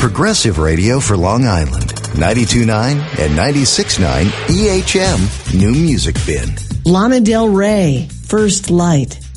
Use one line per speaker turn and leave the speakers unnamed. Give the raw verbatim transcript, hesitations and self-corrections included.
Progressive radio for Long Island. ninety-two point nine and ninety-six point nine E H M New Music Bin.
Lana Del Rey, First Light.